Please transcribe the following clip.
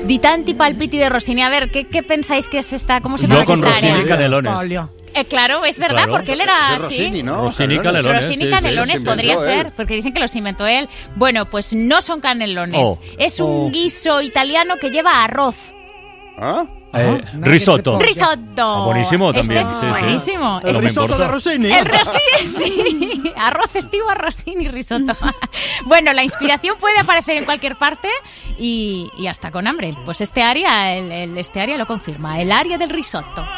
Di tanti palpiti de Rossini. A ver, ¿qué pensáis que es esta? ¿Cómo se Yo llama con esta área? Rossini Canelones. Claro, es verdad, Claro. porque él era Es Rossini, así. ¿no? Rossini Canelones. Rossini sí, Canelones sí. podría Los inventó ser, él. porque dicen que los inventó él. Bueno, pues no son canelones. Oh. Es un guiso italiano que lleva arroz. ¿Ah? Risotto. Risotto. Buenísimo también. Este es sí, sí. buenísimo. El No me risotto importa. de Rossini. El Rossini, sí. Arroz estivo, Rossini, risotto. Bueno, la inspiración puede aparecer en cualquier parte y hasta con hambre. Pues este área, este área lo confirma. El área del risotto.